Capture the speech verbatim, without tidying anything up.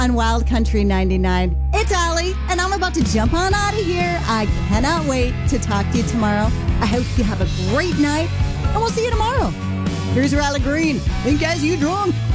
on Wild Country ninety-nine. It's Allie, and I'm about to jump on out of here. I cannot wait to talk to you tomorrow. I hope you have a great night, and we'll see you tomorrow. Here's Riley Green. Think as you drunk.